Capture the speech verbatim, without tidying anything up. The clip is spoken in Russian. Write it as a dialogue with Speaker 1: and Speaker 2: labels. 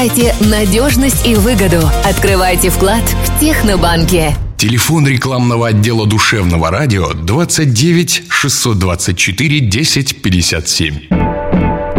Speaker 1: Надежность и выгоду. Открывайте вклад в Технобанке.
Speaker 2: Телефон рекламного отдела душевного радио двадцать девять шестьсот двадцать четыре десять пятьдесят семь.